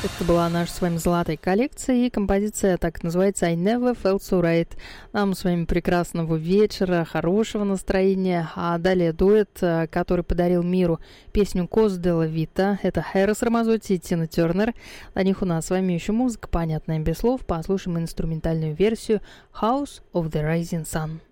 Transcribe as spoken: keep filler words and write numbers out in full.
Это была наша с вами золотая коллекция, и композиция так называется «I never felt so right». Нам с вами прекрасного вечера, хорошего настроения. А далее дуэт, который подарил миру песню «Кос де ла Вита». Это Хэрис Рамазотти и Тина Тернер. На них у нас с вами еще музыка, понятная без слов. Послушаем инструментальную версию «House of the Rising Sun».